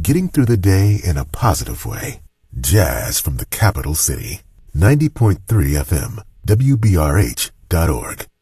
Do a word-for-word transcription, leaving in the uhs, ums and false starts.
getting through the day in a positive way. Jazz from the capital city. ninety point three F M, W B R H dot org.